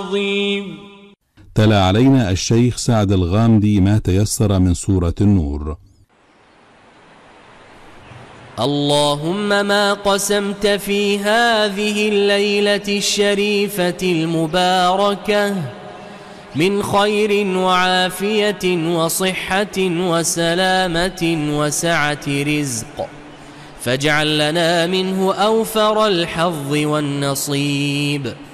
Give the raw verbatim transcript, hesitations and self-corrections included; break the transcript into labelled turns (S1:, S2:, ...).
S1: عظيم.
S2: تلا علينا الشيخ سعد الغامدي ما تيسر من سورة النور.
S1: اللهم ما قسمت في هذه الليلة الشريفة المباركة من خير وعافية وصحة وسلامة وسعة رزق، فاجعل لنا منه أوفر الحظ والنصيب.